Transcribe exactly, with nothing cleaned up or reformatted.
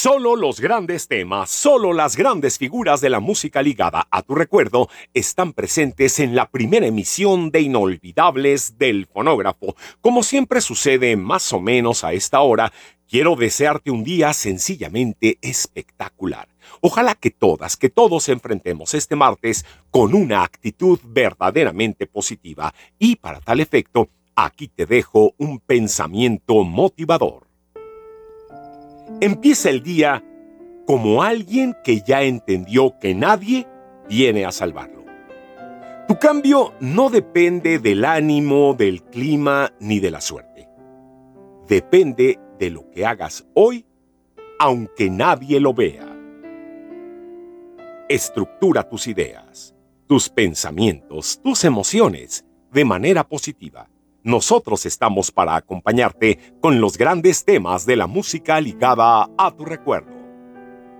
Solo los grandes temas, solo las grandes figuras de la música ligada a tu recuerdo están presentes en la primera emisión de Inolvidables del Fonógrafo. Como siempre sucede más o menos a esta hora, quiero desearte un día sencillamente espectacular. Ojalá que todas, que todos enfrentemos este martes con una actitud verdaderamente positiva. Y para tal efecto, aquí te dejo un pensamiento motivador. Empieza el día como alguien que ya entendió que nadie viene a salvarlo. Tu cambio no depende del ánimo, del clima ni de la suerte. Depende de lo que hagas hoy, aunque nadie lo vea. Estructura tus ideas, tus pensamientos, tus emociones de manera positiva. Nosotros estamos para acompañarte con los grandes temas de la música ligada a tu recuerdo.